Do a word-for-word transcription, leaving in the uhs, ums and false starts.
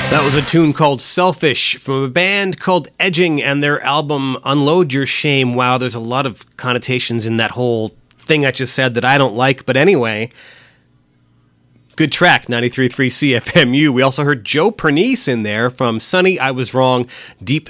That was a tune called Selfish from a band called Edging and their album Unload Your Shame. Wow, there's a lot of connotations in that whole thing I just said that I don't like. But anyway, good track, ninety-three point three C F M U. We also heard Joe Pernice in there from Sunny, I Was Wrong, Deep